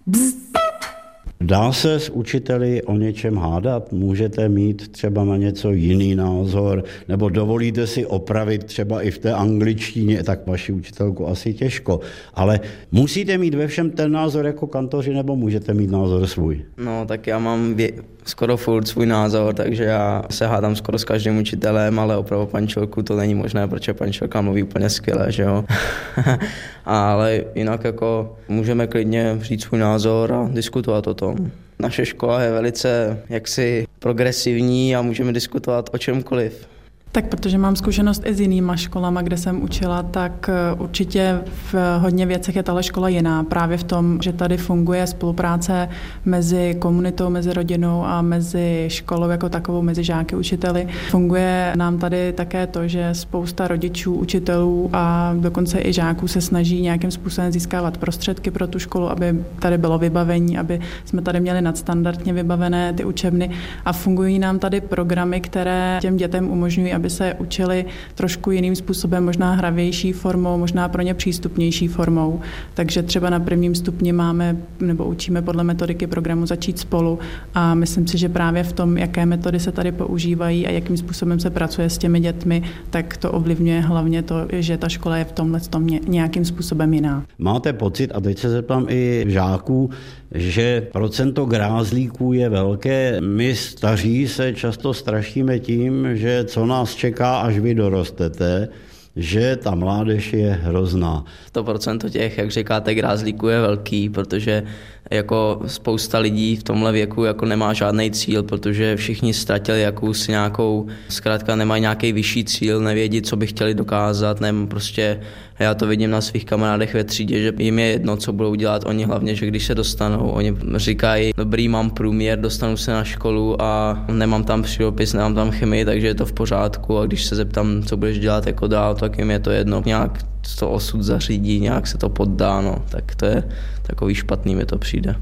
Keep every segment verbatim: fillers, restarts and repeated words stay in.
Bzz. Dá se s učiteli o něčem hádat? Můžete mít třeba na něco jiný názor? Nebo dovolíte si opravit třeba i v té angličtině? Tak vaši učitelku asi těžko. Ale musíte mít ve všem ten názor jako kantoři, nebo můžete mít názor svůj? No, tak já mám vě- skoro furt svůj názor, takže já se hádám skoro s každým učitelem, ale opravdu pančelku to není možné, protože pančelka mluví úplně skvěle, že jo? Ale jinak jako můžeme klidně říct svůj názor a diskutovat o tom. Naše škola je velice jaksi progresivní a můžeme diskutovat o čemkoliv. Tak protože mám zkušenost i s jinýma školama, kde jsem učila, tak určitě v hodně věcech je tahle škola jiná. Právě v tom, že tady funguje spolupráce mezi komunitou, mezi rodinou a mezi školou jako takovou, mezi žáky, učiteli. Funguje nám tady také to, že spousta rodičů, učitelů a dokonce i žáků se snaží nějakým způsobem získávat prostředky pro tu školu, aby tady bylo vybavení, aby jsme tady měli nadstandardně vybavené ty učebny a fungují nám tady programy, které těm dětem umožňují, aby se učili trošku jiným způsobem, možná hravější formou, možná pro ně přístupnější formou. Takže třeba na prvním stupni máme nebo učíme podle metodiky programu Začít spolu a myslím si, že právě v tom, jaké metody se tady používají a jakým způsobem se pracuje s těmi dětmi, tak to ovlivňuje hlavně to, že ta škola je v tomhle tom nějakým způsobem jiná. Máte pocit, a teď se zeptám i žáků, že procento grázlíků je velké. My staří se často strašíme tím, že co nás čeká, až vy dorostete, že ta mládež je hrozná. sto procent těch, jak říkáte, grázlíků je velký, protože jako spousta lidí v tomhle věku jako nemá žádný cíl, protože všichni ztratili jakousi nějakou, zkrátka nemají nějaký vyšší cíl, nevědí, co by chtěli dokázat, nem prostě já to vidím na svých kamarádech ve třídě, že jim je jedno, co budou dělat oni, hlavně, že když se dostanou, oni říkají, dobrý, mám průměr, dostanu se na školu a nemám tam přírodopis, nemám tam chemii, takže je to v pořádku a když se zeptám, co budeš dělat jako dál, tak jim je to jedno. Nějak to osud zařídí, nějak se to poddá, no, tak to je takový špatný, mi to přijde.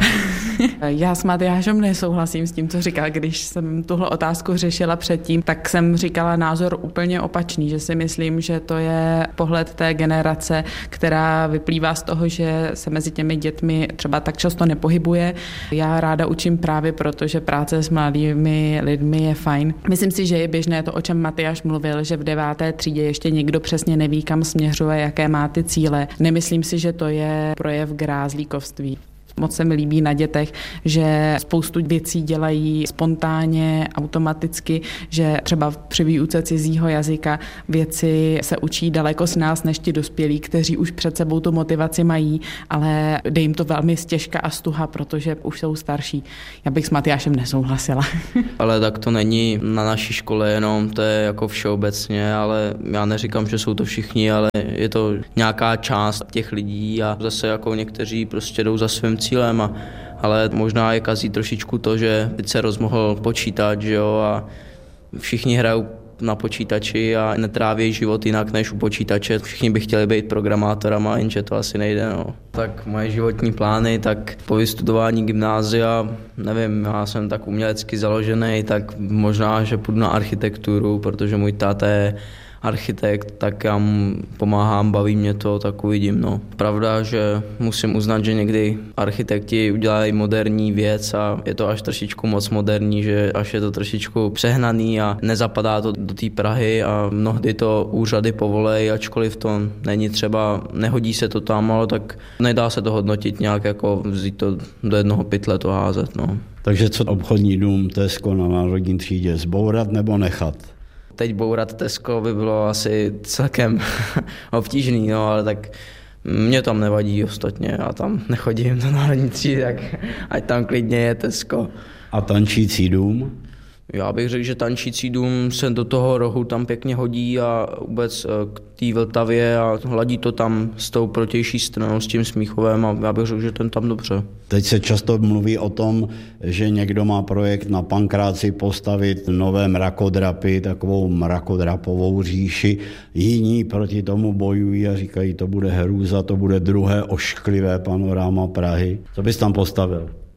Já s Matyášem nesouhlasím s tím, co říkal, když jsem tuhle otázku řešila předtím, tak jsem říkala názor úplně opačný, že si myslím, že to je pohled té generace, která vyplývá z toho, že se mezi těmi dětmi třeba tak často nepohybuje. Já ráda učím právě proto, že práce s mladými lidmi je fajn. Myslím si, že je běžné to, o čem Matyáš mluvil, že v deváté třídě ještě nikdo přesně neví, kam směřuje, jaké má ty cíle. Nemyslím si, že to je projev grázlíkovství. Moc se mi líbí na dětech, že spoustu věcí dělají spontánně, automaticky, že třeba při výuce cizího jazyka věci se učí daleko s nás než ti dospělí, kteří už před sebou tu motivaci mají, ale jde jim to velmi stěžka a stuha, protože už jsou starší. Já bych s Matyášem nesouhlasila. Ale tak to není na naší škole jenom, to je jako všeobecně, ale já neříkám, že jsou to všichni, ale je to nějaká část těch lidí a zase jako někteří prostě jdou za svým cílem, a, ale možná je kazí trošičku to, že teď se rozmohl počítač, že jo, a všichni hrajou na počítači a netráví život jinak než u počítače. Všichni by chtěli být programátorama, jenže to asi nejde. No. Tak moje životní plány, tak po vystudování gymnázia, nevím, já jsem tak umělecky založený, tak možná, že půjdu na architekturu, protože můj táta je architekt, tak já mu pomáhám, baví mě to, tak uvidím. No. Pravda, že musím uznat, že někdy architekti udělají moderní věc a je to až trošičku moc moderní, že až je to trošičku přehnaný a nezapadá to do té Prahy a mnohdy to úřady povolejí, ačkoliv to není třeba, nehodí se to tam, ale tak nedá se to hodnotit nějak, jako vzít to do jednoho pytle to házet. No. Takže co obchodní dům Tesco na Národní třídě, zbourat nebo nechat? Teď bourat Tesco by bylo asi celkem obtížný, no, ale tak mě tam nevadí ostatně, já tam nechodím do Národní třídy, tak ať tam klidně je Tesco. A tančící dům? Já bych řekl, že tančící dům se do toho rohu tam pěkně hodí a vůbec k té Vltavě a hladí to tam s tou protější stranou, s tím Smíchovem a já bych řekl, že ten tam dobře. Teď se často mluví o tom, že někdo má projekt na Pankráci postavit nové mrakodrapy, takovou mrakodrapovou říši. Jiní proti tomu bojují a říkají, to bude hrůza, to bude druhé ošklivé panoráma Prahy. Co bys tam postavil?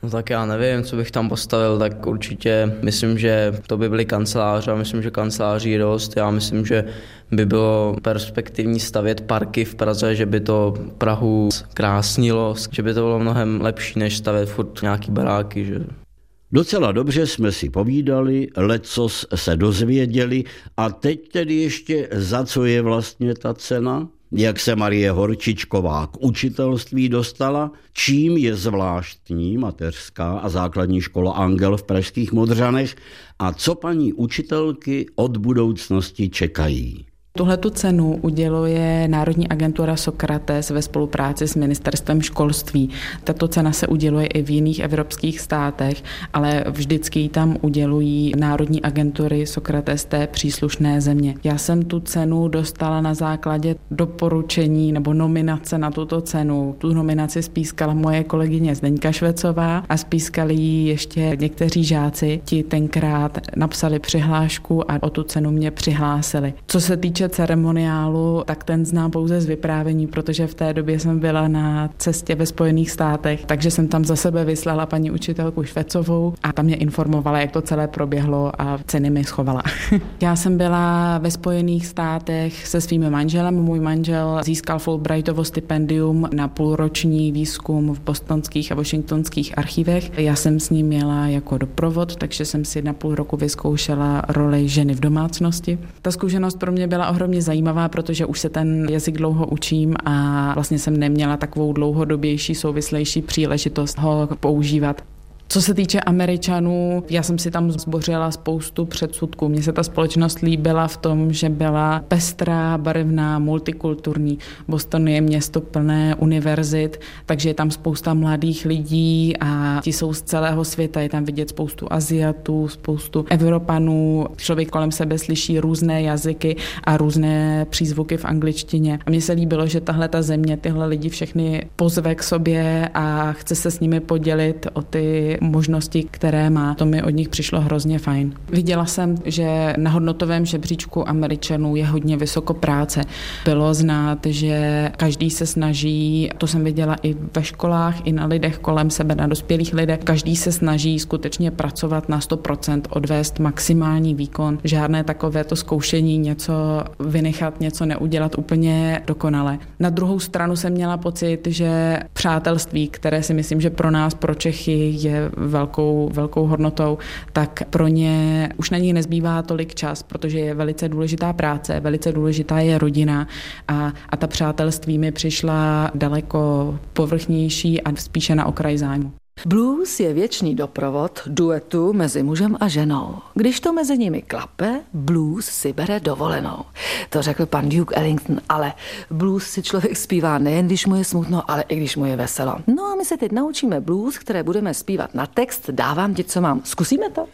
No tak já nevím, co bych tam postavil, tak určitě myslím, že to by byly kanceláře a myslím, že kanceláří je dost. Já myslím, že by bylo perspektivní stavět parky v Praze, že by to Prahu krásnilo, že by to bylo mnohem lepší, než stavět furt nějaký baráky. Že... Docela dobře jsme si povídali, lecos se dozvěděli a teď tedy ještě za co je vlastně ta cena? Jak se Marie Horčičková k učitelství dostala, čím je zvláštní mateřská a základní škola Angel v pražských Modřanech a co paní učitelky od budoucnosti čekají. Tuhletu cenu uděluje Národní agentura Sokrates ve spolupráci s Ministerstvem školství. Tato cena se uděluje i v jiných evropských státech, ale vždycky ji tam udělují Národní agentury Sokrates té příslušné země. Já jsem tu cenu dostala na základě doporučení nebo nominace na tuto cenu. Tu nominaci spískala moje kolegyně Zdeňka Švecová a spískali ji ještě někteří žáci. Ti tenkrát napsali přihlášku a o tu cenu mě přihlásili. Co se týče ceremoniálu, tak ten znám pouze z vyprávění, protože v té době jsem byla na cestě ve Spojených státech, takže jsem tam za sebe vyslala paní učitelku Švecovou a tam mě informovala, jak to celé proběhlo a ceny mi schovala. Já jsem byla ve Spojených státech se svým manželem. Můj manžel získal Fulbrightovo stipendium na půlroční výzkum v bostonských a washingtonských archivech. Já jsem s ním měla jako doprovod, takže jsem si na půl roku vyzkoušela roli ženy v domácnosti. Ta zkušenost pro mě byla ohromně zajímavá, protože už se ten jazyk dlouho učím a vlastně jsem neměla takovou dlouhodobější, souvislejší příležitost ho používat. Co se týče Američanů, já jsem si tam zbořila spoustu předsudků. Mně se ta společnost líbila v tom, že byla pestrá, barevná, multikulturní. Boston je město plné univerzit, takže je tam spousta mladých lidí a ti jsou z celého světa. Je tam vidět spoustu Asiatů, spoustu Evropanů. Člověk kolem sebe slyší různé jazyky a různé přízvuky v angličtině. A mně se líbilo, že tahle ta země tyhle lidi všechny pozve k sobě a chce se s nimi podělit o ty možnosti, které má. To mi od nich přišlo hrozně fajn. Viděla jsem, že na hodnotovém žebříčku Američanů je hodně vysoko práce. Bylo znát, že každý se snaží, to jsem viděla i ve školách, i na lidech kolem sebe, na dospělých lidech, každý se snaží skutečně pracovat na sto procent, odvést maximální výkon. Žádné takovéto zkoušení něco vynechat, něco neudělat úplně dokonale. Na druhou stranu jsem měla pocit, že přátelství, které si myslím, že pro nás, pro Čechy je velkou, velkou hodnotou, tak pro ně už na ní nezbývá tolik čas, protože je velice důležitá práce, velice důležitá je rodina a, a ta přátelství mi přišla daleko povrchnější a spíše na okraj zájmu. Blues je věčný doprovod duetu mezi mužem a ženou. Když to mezi nimi klape, blues si bere dovolenou. To řekl pan Duke Ellington, ale blues si člověk zpívá nejen, když mu je smutno, ale i když mu je veselo. No a my se teď naučíme blues, které budeme zpívat na text. Dávám ti, co mám. Zkusíme to?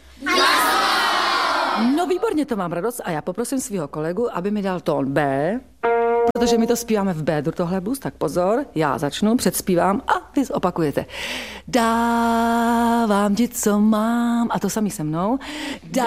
No výborně, to mám radost a já poprosím svého kolegu, aby mi dal tón B, protože my to zpíváme v B, tohle blues, tak pozor, já začnu, předspívám a vy opakujete. Dávám ti, co mám, a to samý se mnou. Dávám